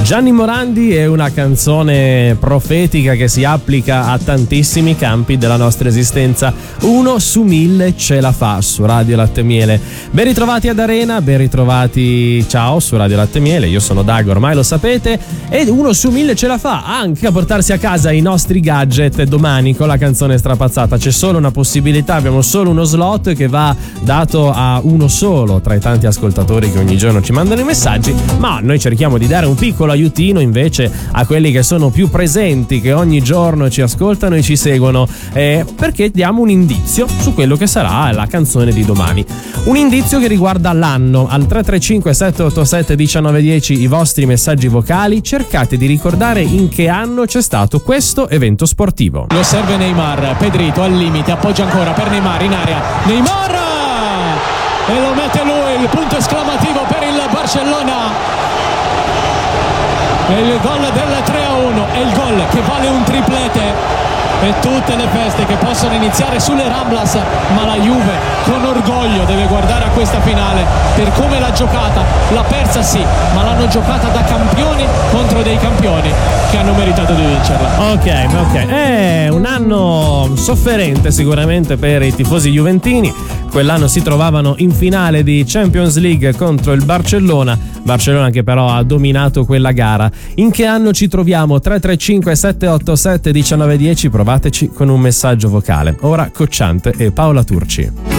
Gianni Morandi è una canzone profetica che si applica a tantissimi campi della nostra esistenza. 1 su 1000 ce la fa su Radio Latte Miele. Ben ritrovati ad Arena, ben ritrovati, ciao, su Radio Latte Miele. Io sono Dago, ormai lo sapete, ed 1 su 1000 ce la fa anche a portarsi a casa i nostri gadget domani con la canzone strapazzata. C'è solo una possibilità, abbiamo solo uno slot che va dato a uno solo tra i tanti ascoltatori che ogni giorno ci mandano i messaggi, ma noi cerchiamo di dare un piccolo aiutino invece a quelli che sono più presenti, che ogni giorno ci ascoltano e ci seguono, perché diamo un indizio su quello che sarà la canzone di domani. Un indizio che riguarda l'anno. Al 335 787 1910 i vostri messaggi vocali, cercate di ricordare in che anno c'è stato questo evento sportivo. Lo serve Neymar, Pedrito al limite, appoggia ancora per Neymar in area, Neymar e lo mette lui, il punto esclamativo per il Barcellona. E il gol del 3-1 è il gol che vale un triplete e tutte le feste che possono iniziare sulle Ramblas, ma la Juve con orgoglio deve guardare a questa finale per come l'ha giocata. L'ha persa sì, ma l'hanno giocata da campioni contro dei campioni che hanno meritato di vincerla. Ok, è un anno sofferente sicuramente per i tifosi juventini. Quell'anno si trovavano in finale di Champions League contro il Barcellona che però ha dominato quella gara. In che anno ci troviamo? 335 787 1910, provateci con un messaggio vocale. Ora Cocciante e Paola Turci.